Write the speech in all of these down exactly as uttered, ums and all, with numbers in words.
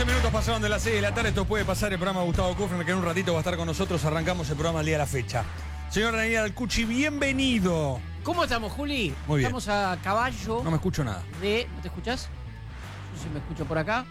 doce minutos pasaron de las seis de la tarde. Esto puede pasar el programa de Gustavo Kufner, que en un ratito va a estar con nosotros. Arrancamos el programa al día de la fecha. Señor Daniel Alcucci, bienvenido. ¿Cómo estamos, Juli? Muy bien. Estamos a caballo. No me escucho nada. De, ¿no te escuchás? Yo sí me escucho por acá.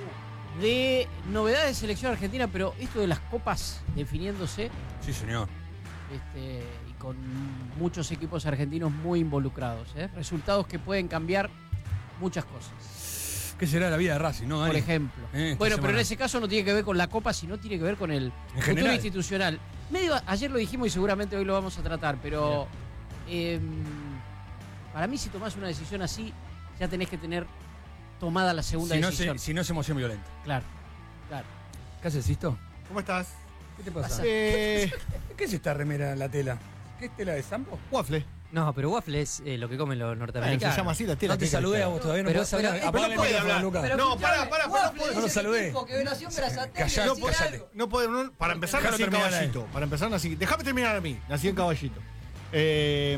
De novedades de selección argentina, pero esto de las copas definiéndose. Sí, señor. Este, y con muchos equipos argentinos muy involucrados. ¿eh? Resultados que pueden cambiar muchas cosas. ¿Qué será la vida de Racing, no, Dani? Por ejemplo. Eh, bueno, semana. pero en ese caso no tiene que ver con la copa, sino tiene que ver con el futuro general. institucional. Medio, ayer lo dijimos y seguramente hoy lo vamos a tratar, pero eh, para mí si tomás una decisión así, ya tenés que tener tomada la segunda Si no, decisión. se, si no es emoción violenta. Claro, claro. ¿Qué haces, Sisto? ¿Cómo estás? ¿Qué te pasa? Eh, ¿Qué es esta remera en la tela? ¿Qué es tela de Sampo? waffle. No, pero waffle es eh, lo que comen los Bueno, norteamericanos. se llama así la tela. No te ¿qué saludé querés a que vos todavía, no Pero- podés hablar. pero- Apagá no el puede micrófono, hablar. Lucas. Pero- No, pará, pará, pará, no puede- no lo saludé. Callá, No puede- cállate. No puede, no- para empezar, Déjalo nací en terminar Caballito. Para empezar, nací. Déjame terminar a mí. Nací en Caballito. Eh,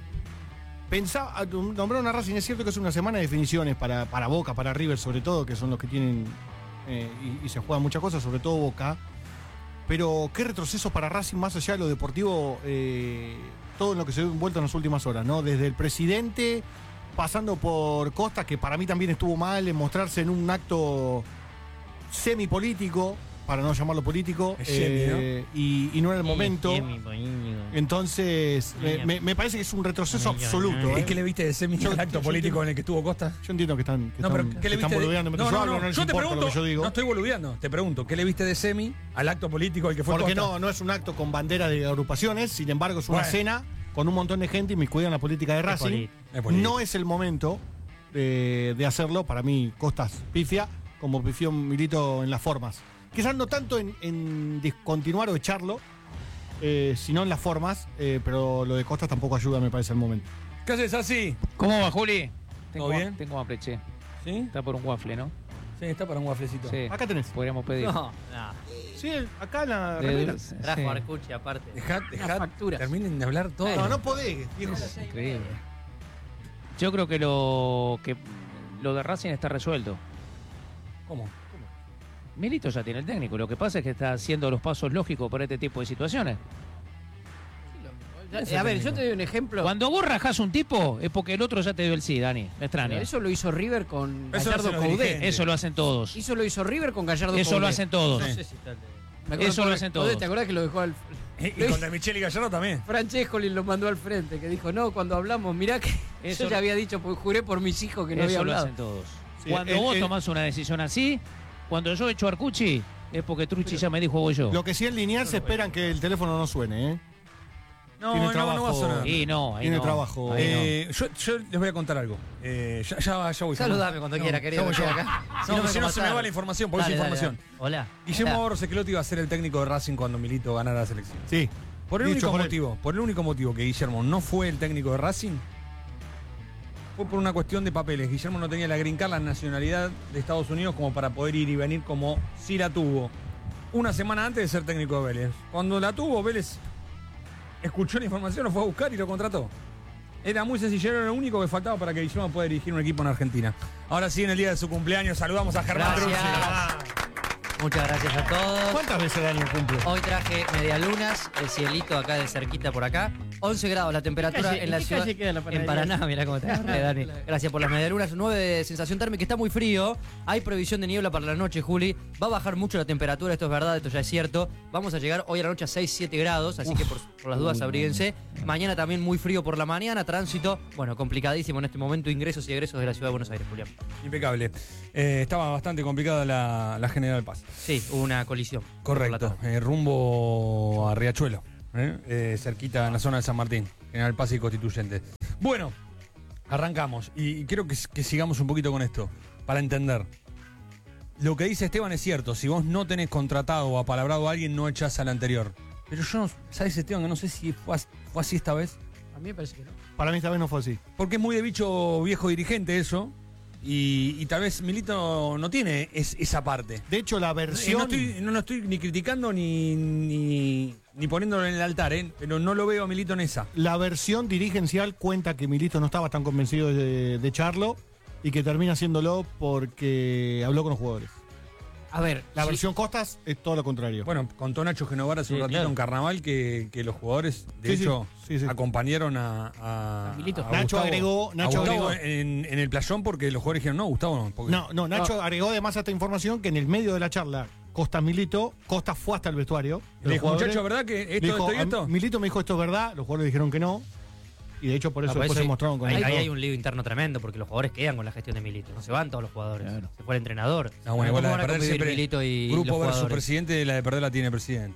pensá, nombraron a Racing. Es cierto que es una semana de definiciones para, para Boca, para River, sobre todo, que son los que tienen. eh, y, y se juegan muchas cosas, sobre todo Boca. Pero qué retroceso para Racing, más allá de lo deportivo, eh, todo en lo que se ha envuelto en las últimas horas, ¿no? Desde el presidente, pasando por Costa, que para mí también estuvo mal en mostrarse en un acto semipolítico, para no llamarlo político, Es semi, eh, y, y no era el momento. Entonces, Entonces, me, me- me parece que es un retroceso Ay, ay, absoluto. ¿Y ¿eh? qué le viste de semi Yo- al acto yo político entiendo- en el que estuvo Costa? Yo entiendo que están, que No, están, pero que ¿qué le están viste? de- boludeando mientras yo hablo, no les yo te importa pregunto, lo que yo digo. no estoy boludeando, te pregunto, ¿qué le viste de semi al acto político al que fue Porque Costa? no, no es un acto con bandera de agrupaciones, sin embargo es una Bueno. cena con un montón de gente inmiscuida en la política de Racing. político. Es político. No es el momento de, de hacerlo, para mí Costas pifia, como pifió Milito en las formas. Quizás no tanto en, en discontinuar o echarlo, eh, sino en las formas, eh, pero lo de Costas tampoco ayuda, me parece, el momento. ¿Qué haces así? ¿Cómo va, Juli? Tengo, ¿Todo bien? Tengo hambre, che. ¿Sí? Está por un waffle, ¿no? Sí, está para un wafflecito. Sí. Acá tenés. Podríamos pedir. no, no. Sí, acá en la De remera. dulce, Trajo sí. Arcucci aparte. Dejad, dejad, facturas. terminen de hablar todo. No, no podés, viejo. Increíble. Yo creo que lo que lo de Racing está resuelto. ¿Cómo? Milito ya tiene el técnico. Lo que pasa es que está haciendo los pasos lógicos para este tipo de situaciones. Eh, a ver, yo te doy un ejemplo. Cuando vos rajás un tipo, es porque el otro ya te dio el sí, Dani. Me extraña. Eso lo hizo River con Eso Gallardo hacen los Coudet. dirigentes. Eso lo hacen todos. Eso lo hizo River con Gallardo Eso Coudet. lo hacen todos. Sí. No sé si está el de- Me acuerdo Eso por- lo hacen Coudet, todos. ¿Te acordás que lo dejó al... Y, y con De Michel y Gallardo también. Francescoli lo mandó al frente, que dijo, no, cuando hablamos, mirá que Eso yo ya lo- había dicho, pues juré por mis hijos que no había Eso lo hablado. hacen todos. Sí, Cuando el- vos el- tomás una decisión así, cuando yo echo a Arcucci, es porque Trucci ya me dijo voy yo. Lo que sí en lineal se esperan que el teléfono no suene, ¿eh? No, Tiene no, no va a trabajo. sonar. Y no, ahí Tiene no. trabajo. Ahí no. Eh, yo, yo les voy a contar algo. Eh, ya, ya, ya voy. Saludame cuando quiera, querido. ya voy que yo. estoy acá. No, si no me se me matás. va la información, porque Dale, es dale, información. dale. Hola. Guillermo Hola. Borrosequelotti iba a ser el técnico de Racing cuando Milito ganara la selección. Sí. Por el Dicho único por él. motivo, por el único motivo que Guillermo no fue el técnico de Racing fue por una cuestión de papeles. Guillermo no tenía la green card, la nacionalidad de Estados Unidos como para poder ir y venir como sí la tuvo una semana antes de ser técnico de Vélez. Cuando la tuvo, Vélez escuchó la información, lo fue a buscar y lo contrató. Era muy sencillo, era lo único que faltaba para que Guillermo pueda dirigir un equipo en Argentina. Ahora sí, en el día de su cumpleaños, saludamos a Germán Gracias. Truzzi. Muchas gracias a todos. ¿Cuántas veces el año cumple? Hoy traje medialunas, el cielito acá de cerquita por acá. once grados la temperatura calle- en la en qué ciudad. calle queda la en panadería? Paraná, mira cómo te agarré, Dani. Gracias por las medialunas. nueve de sensación térmica, está muy frío. Hay previsión de niebla para la noche, Juli. Va a bajar mucho la temperatura, esto es verdad, esto ya es cierto. Vamos a llegar hoy a la noche a seis, siete grados, así que por, por las dudas abríguense. Mañana también muy frío por la mañana, tránsito, bueno, complicadísimo en este momento, ingresos y egresos de la ciudad de Buenos Aires, Julián. Impecable. Eh, estaba bastante complicada la, la General Paz. Sí, hubo una colisión. Por la Correcto, tarde. eh, rumbo a Riachuelo, eh, eh, cerquita en la zona de San Martín, General Paz y Constituyente. Bueno, arrancamos y, y quiero que, que sigamos un poquito con esto, para entender. Lo que dice Esteban es cierto, si vos no tenés contratado o apalabrado a alguien, no echás al anterior. Pero yo, no- ¿sabes, Esteban? Que no sé si fue, as- fue así esta vez. A mí me parece que no. Para mí esta vez no fue así. Porque es muy de bicho viejo dirigente eso, y, y tal vez Milito no tiene es- esa parte. De hecho, la Eh, versión. No estoy, no lo estoy ni criticando ni, ni, ni poniéndolo en el altar, ¿eh? Pero no lo veo a Milito en esa. La versión dirigencial cuenta que Milito no estaba tan convencido de, de echarlo y que termina haciéndolo porque habló con los jugadores. A ver, La sí, versión Costas es todo lo contrario. Bueno, contó Nacho Genovar hace Sí, un ratito claro. en Carnaval que, que los jugadores, de Sí, sí, hecho, sí, sí. acompañaron a, a- A Milito. a Nacho Gustavo- agregó- a Nacho Gustavo agregó- en, en el playón porque los jugadores dijeron, no, Gustavo no. Porque No, no, Nacho agregó además a esta información que en el medio de la charla, Costas Milito, Costas fue hasta el vestuario. le dijo, Los jugadores- muchacho, ¿verdad que le esto, dijo, esto y a- esto? Milito me dijo esto es verdad, los jugadores dijeron que no. Y de hecho por eso No, por después eso se mostraron con ahí, él. ahí hay un lío interno tremendo porque los jugadores quedan con la gestión de Milito. No se van todos los jugadores. Claro. Se fue el entrenador. No, bueno, igual la ¿Cómo van de a perder convivir siempre, Milito y grupo los versus jugadores? presidente, la de perder la tiene el presidente.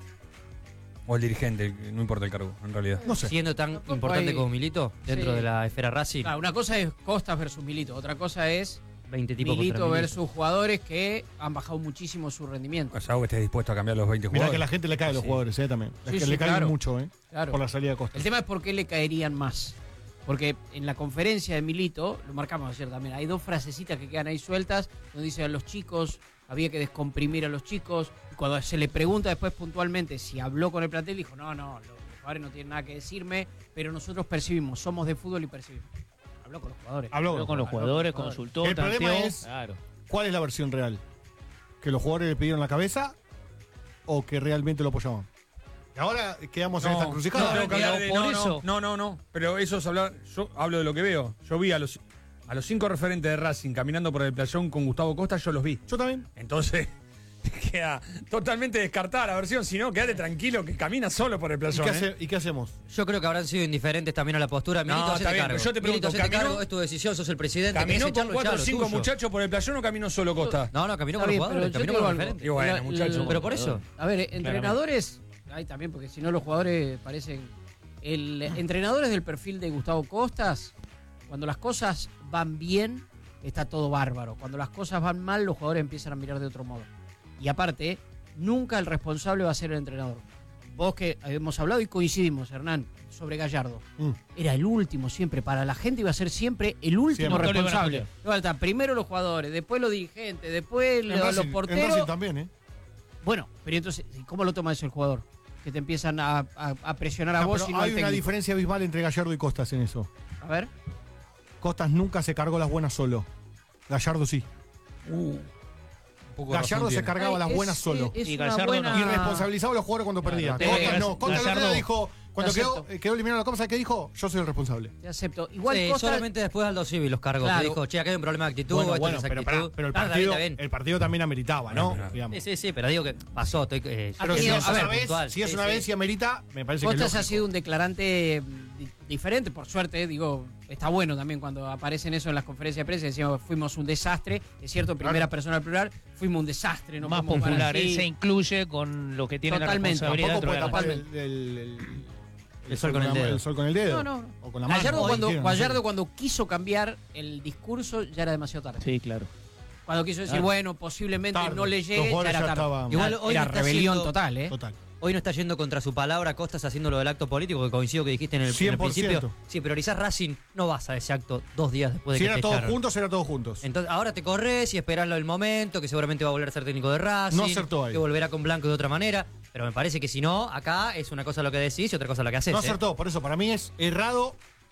O el dirigente, no importa el cargo, en realidad. No sé. Siendo tan Tampoco importante hay- como Milito dentro Sí. de la esfera Racing, claro, una cosa es Costas versus Milito, otra cosa es veinte tipos Milito contra versus jugadores que han bajado muchísimo su rendimiento. O sea, algo que estés dispuesto a cambiar los veinte Mirá jugadores. que la gente le cae a los Sí. jugadores, eh, también. Sí, que sí, le caen claro. mucho, eh. Claro. Por la salida de Costas. El tema es por qué le caerían más. Porque en la conferencia de Milito, lo marcamos ayer también, hay dos frasecitas que quedan ahí sueltas, donde dice a los chicos, había que descomprimir a los chicos. Y cuando se le pregunta después puntualmente si habló con el plantel, dijo, no, no, los jugadores no tienen nada que decirme, pero nosotros percibimos, somos de fútbol y percibimos. Habló con los jugadores. Habló Habló con los Habló jugadores, con los jugadores. consultó, El problema tanteó. es- Claro. ¿Cuál es la versión real? ¿Que los jugadores le pidieron la cabeza o que realmente lo apoyaban? Y ahora quedamos en esta No, encrucijada. no, tengo que pero hablar de- por no, eso- no, no, no, no, pero eso es hablar, yo hablo de lo que veo. Yo vi a los, a los cinco referentes de Racing caminando por el playón con Gustavo Costa, yo los vi. Yo también. Entonces, queda totalmente descartada la versión, si no, quédate tranquilo que camina solo por el ¿Y playón. qué, ¿eh? hace- y qué hacemos? Yo creo que habrán sido indiferentes también a la postura. No, Milito, está hacete bien, cargo. pero yo te pregunto, Milito, hacete ¿caminó? cargo, es tu decisión, sos el presidente. ¿Caminó querés con echarlo, cuatro o echalo, cinco tuyo. muchachos por el playón o caminó solo Costa? No, no, caminó Está con bien, los pero jugadores, yo caminó te con los digo algo. referentes. Y bueno, La- muchachos. la- Pero por eso. A ver, entrenadores, ahí también, porque si no los jugadores parecen... El entrenadores del perfil de Gustavo Costas, cuando las cosas van bien, está todo bárbaro. Cuando las cosas van mal, los jugadores empiezan a mirar de otro modo. Y aparte, nunca el responsable va a ser el entrenador. Vos que hemos hablado y coincidimos, Hernán, sobre Gallardo. Mm. Era el último siempre. Para la gente iba a ser siempre el último Siempre. responsable. Iba a estar primero los jugadores, después los dirigentes, después En los, Racing- los en porteros. Racing también, ¿eh? Bueno, pero entonces, ¿cómo lo toma eso el jugador? Que te empiezan a, a- a presionar a No, vos pero y no al hay una técnico. diferencia abismal entre Gallardo y Costas en eso. A ver. Costas nunca se cargó las buenas solo. Gallardo sí. Uh, un poco de Gallardo razón se tiene. cargaba Ay, las es- buenas solo. Es Y una Gallardo no. buena... Y responsabilizaba a los jugadores cuando Claro, perdían. te- Costas no. Gallardo- Costas el otro día dijo, cuando Te quedó, acepto. eh, quedó eliminado la Copa, ¿sabes qué dijo? Yo soy el responsable. Te acepto. Igual Sí, Costa- solamente después Aldo Civi los cargos. Claro. Que dijo, che, acá hay un problema de actitud, Bueno, esto bueno, no es pero, actitud. pará, pero el, Ah, está partido, bien, está bien. el partido también ameritaba, ¿no? Bueno, pero- Digamos. Sí, sí, sí, pero digo que pasó. Estoy, eh, Ha Pero Ha si tenido- es a una ver, vez, puntual. si es Sí, una sí. vez y amerita, me parece que es Costas ha lógico. sido un declarante mm, di- diferente, por suerte, digo, está bueno también cuando aparecen eso en las conferencias de prensa, decimos, fuimos un desastre, es cierto, primera Claro. persona al plural, fuimos un desastre, no Más podemos parar popular, así. él se incluye con lo que tiene Totalmente. la responsabilidad Tampoco dentro puede de la tapar cancha. el, el- el- El sol con el la- dedo. el sol con el dedo. No, no. O con la mano. Gallardo, como cuando, quieran, no sé. Gallardo cuando quiso cambiar el discurso ya era demasiado tarde. Sí, claro. Cuando quiso decir, Claro. bueno, posiblemente Tarde. no le Los llegue, ya jugadores era ya tarde. estaban- Igual Era- hoy era no está rebelión siendo- total, ¿eh? Total. Hoy no está yendo contra su palabra, Costas haciendo lo del acto político, que coincido que dijiste en el, en el cien por ciento. principio. Si priorizás Racing, no vas a ese acto dos días después de Si que era te todos echaron. juntos, era todos juntos. Entonces, ahora te corres y esperás lo del momento, que seguramente va a volver a ser técnico de Racing, No acertó ahí. que volverá con Blanco de otra manera. Pero me parece que si no, acá es una cosa lo que decís y otra cosa lo que haces. No ¿eh? acertó, por eso para mí es errado.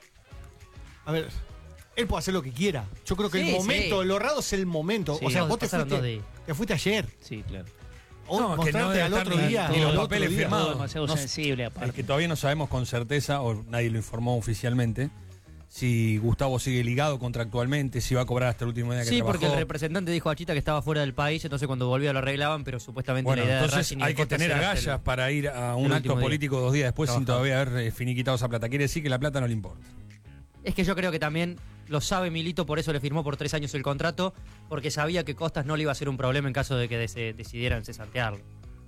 A ver, él puede hacer lo que quiera. Yo creo que Sí, el momento, sí. lo errado es el momento. Sí, o sea, no, vos te pasaron dos fuiste, días. te fuiste ayer. Sí, claro. Hoy No, que no mostrarte debe al estar otro ni- día. ni al los otro papeles día. firmados. Todo demasiado No- sensible, Es aparte. que todavía no sabemos con certeza, o nadie lo informó oficialmente, si Gustavo sigue ligado contractualmente, si va a cobrar hasta el último día que Sí, trabajó. porque el representante dijo a Chita que estaba fuera del país, entonces cuando volvió lo arreglaban, pero supuestamente Bueno, la idea de entonces Racing y de hay que Costas tener era agallas hacer- para ir a un el acto último día. político dos días después sin Trabajando. todavía haber eh, finiquitado esa plata. Quiere decir que la plata no le importa. Es que yo creo que también lo sabe Milito, por eso le firmó por tres años el contrato, porque sabía que Costas no le iba a ser un problema en caso de que des- decidieran cesantearlo.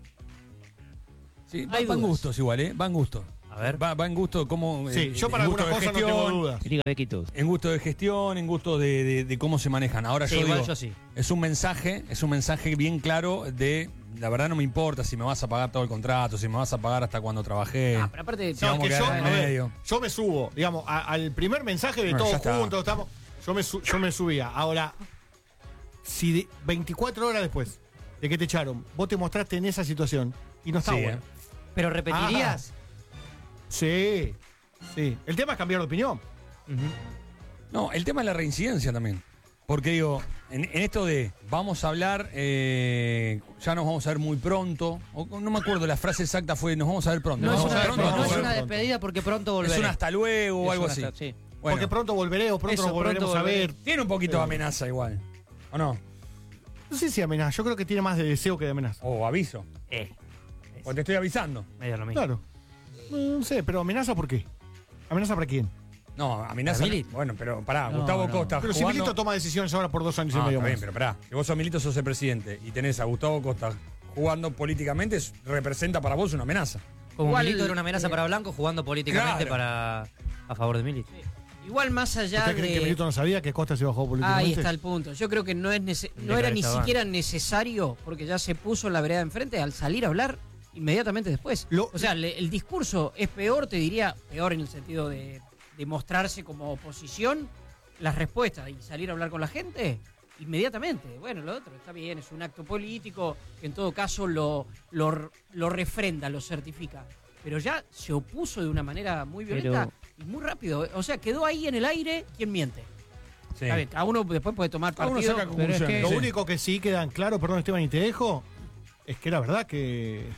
Sí, Hay van dudas. gustos igual, ¿eh? Van gustos. A ver. Va, va en gusto cómo... Sí, eh, yo en para gusto algunas de cosas no tengo gestión, dudas. Liga de Quito. En gusto de gestión, en gusto de, de- de cómo se manejan. Ahora Sí, yo igual digo, yo sí. es un mensaje, es un mensaje bien claro de, la verdad no me importa si me vas a pagar todo el contrato, si me vas a pagar hasta cuando trabajé. Ah, pero aparte, Sí, No, vamos es que a yo, quedar en a ver, medio. yo me subo, digamos, a- al primer mensaje de Bueno, ya todos está. juntos, estamos, yo me, su- yo me subía. Ahora, si de- veinticuatro horas después de que te echaron, vos te mostraste en esa situación y no está Sí, bueno. ¿eh? ¿Pero repetirías? Sí, sí. El tema es cambiar de opinión. Ujú. No, el tema es la reincidencia también. Porque digo, en, en esto de vamos a hablar, eh, ya nos vamos a ver muy pronto. O, no me acuerdo, la frase exacta fue nos vamos a ver pronto. No, Nos es vamos una, a ver no, pronto, no vamos es a ver una pronto. despedida porque pronto volveré. Es un hasta luego o Es algo una así. hasta- sí. Bueno, Porque pronto volveré o pronto Eso, nos volveremos pronto a ver. tiene un poquito de amenaza igual. ¿O no? No sé si amenaza, yo creo que tiene más de deseo que de amenaza. O aviso. Eh, O te estoy avisando. medio lo mismo. Claro. No, no sé, pero amenaza ¿por qué? ¿Amenaza para quién? No, amenaza. ¿Para Milito? Bueno, pero pará, No, Gustavo no. Costa Pero si jugando. Milito toma decisiones ahora por dos años y Ah, medio está bien, más. pero pará. Si vos sos Milito, sos el presidente y tenés a Gustavo Costa jugando políticamente, es- representa para vos una amenaza. Como Igual, Milito era una amenaza eh, para Blanco jugando políticamente Claro. para a favor de Milito. Igual más allá ¿Usted cree que de... Milito no sabía que Costa se iba a jugar políticamente? Ahí está el punto. Yo creo que no es nece- El no de era ni Cabezabán. siquiera necesario, porque ya se puso en la vereda de enfrente al salir a hablar inmediatamente después. Lo- o sea, le- el discurso es peor, te diría, peor en el sentido de, de mostrarse como oposición, las respuestas y salir a hablar con la gente inmediatamente. Bueno, lo otro está bien, es un acto político que en todo caso lo, lo, lo refrenda, lo certifica. Pero ya se opuso de una manera muy violenta y muy rápido. O sea, quedó ahí en el aire quien miente. Sí. Está bien, cada uno después puede tomar Cada uno partido. saca Pero es conclusiones. que- Lo sí. único que sí quedan claro, perdón Esteban y te dejo, es que era verdad que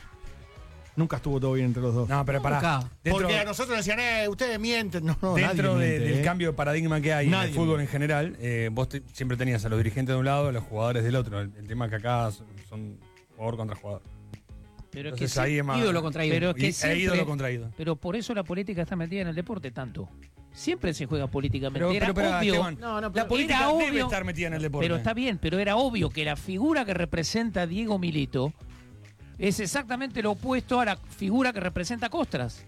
nunca estuvo todo bien entre los dos. No, pero pará. Nunca. Dentro, Porque a nosotros nos decían, eh, ustedes mienten. No, no, dentro nadie de- miente, del eh. cambio de paradigma que hay en Nadie el fútbol miente. en general, eh, vos te- siempre tenías a los dirigentes de un lado, a los jugadores del otro. El, el tema es que acá son, son jugador contra jugador. Pero es que Entonces sí- ahí es más. ídolo contra ídolo. Pero es que y- e siempre- ídolo contra ídolo. Pero por eso la política está metida en el deporte tanto. Siempre se juega políticamente. Pero, Era pero, pero, obvio, Esteban, No, no, la pero política era debe obvio- estar metida en el deporte. pero está bien, pero era obvio que la figura que representa a Diego Milito es exactamente lo opuesto a la figura que representa a Costras.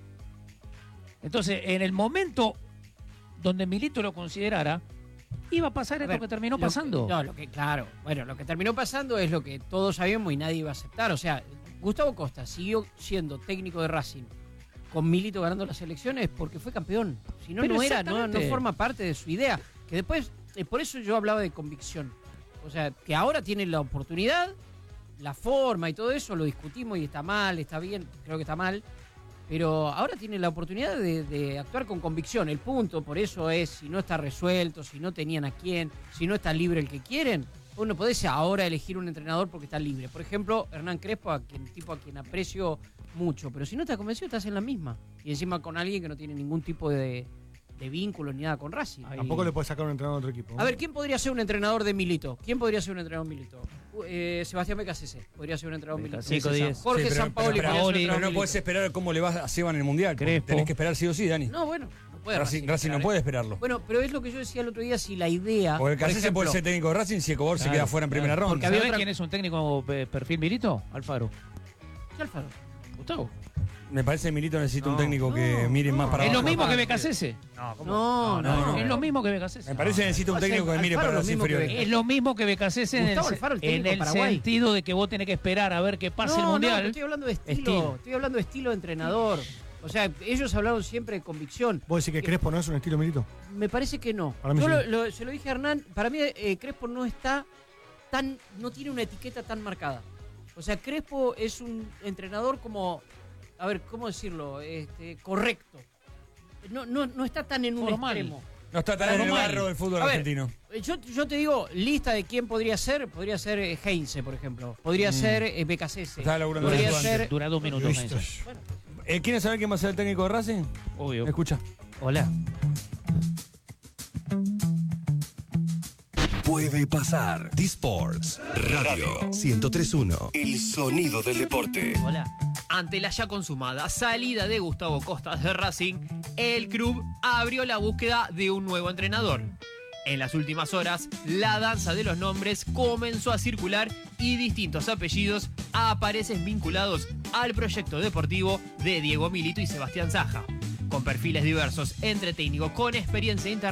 Entonces, en el momento donde Milito lo considerara, iba a pasar A esto ver, que terminó lo que- pasando. no, lo que, claro. Bueno, lo que terminó pasando es lo que todos sabíamos y nadie iba a aceptar. O sea, Gustavo Costa siguió siendo técnico de Racing con Milito ganando las elecciones porque fue campeón. Si no, Pero no era, no, no exactamente. forma parte de su idea. Que después, eh, por eso yo hablaba de convicción. O sea, que ahora tiene la oportunidad, la forma y todo eso, lo discutimos y está mal, está bien, creo que está mal. Pero ahora tiene la oportunidad de, de actuar con convicción. El punto, por eso es, si no está resuelto, si no tenían a quién, si no está libre el que quieren, vos no podés ahora elegir un entrenador porque está libre. Por ejemplo, Hernán Crespo, a quien, tipo a quien aprecio mucho, pero si no estás convencido, estás en la misma. Y encima con alguien que no tiene ningún tipo de, de vínculo ni nada con Racing. Ay. Tampoco le puede sacar un entrenador a otro equipo. ¿no? A ver, ¿quién podría ser un entrenador de Milito? ¿Quién podría ser un entrenador de Milito? Uh, eh, Sebastián Becasese podría ser un entrenador de Milito. Becasese, cinco diez. Jorge Sí, pero- Sampaoli pero- podría ser un Paoli, Pero entrenador no de podés Milito. esperar cómo le vas a Seba en el mundial. porque Crespo. Tenés que esperar sí o sí, Dani. No, bueno, no puede Racing, Racing Racing no esperar, puede ¿eh? esperarlo. Bueno, pero es lo que yo decía el otro día, si la idea... Porque por casi se ejemplo, puede ser técnico de Racing si Escobar se Claro, queda fuera en primera claro. ronda. Porque había ¿Sabés otra- quién es un técnico eh, perfil Milito? Alfaro. ¿Qué Alfaro? Gustavo. Me parece que Milito necesita un No, técnico que no, mire no. más para Es lo abajo. mismo que capaz. Becasese. No, ¿cómo? No, no, no, no. Es lo mismo que Becasese. Me parece que necesita un Va a ser técnico que mire Alfaro para lo las mismo que inferiores. Es lo mismo que Becasese en el, Gustavo Alfaro, el técnico en de el Paraguay. sentido de que vos tenés que esperar a ver qué pasa no, el no, Mundial. estoy hablando de estilo, Estilo. estoy hablando de estilo de entrenador. O sea, ellos hablaron siempre de convicción. ¿Vos decís que Crespo no es un estilo Milito? Me parece que no. Para mí Yo sí. lo- lo- se lo dije a Hernán, para mí eh, Crespo no está tan, no tiene una etiqueta tan marcada. O sea, Crespo es un entrenador como, a ver, ¿cómo decirlo? Este, correcto. No, no, no está tan en un Formal. extremo. No está tan en el Normal. barro del fútbol A ver, argentino. Yo, yo te digo, lista de quién podría ser, podría ser eh, Heinze, por ejemplo. Podría Mm. ser eh, Becasese. Estaba laburando Podría en el ser... Dura dos minutos. Listo. Heinze. Bueno, Eh, ¿Quieren saber quién va a ser el técnico de Racing? Obvio. Escucha. Hola. Puede pasar. D-Sports Radio ciento tres punto uno. El sonido del deporte. Hola. Ante la ya consumada salida de Gustavo Costas de Racing, el club abrió la búsqueda de un nuevo entrenador. En las últimas horas, la danza de los nombres comenzó a circular y distintos apellidos aparecen vinculados al proyecto deportivo de Diego Milito y Sebastián Saja. Con perfiles diversos entre técnicos con experiencia internacional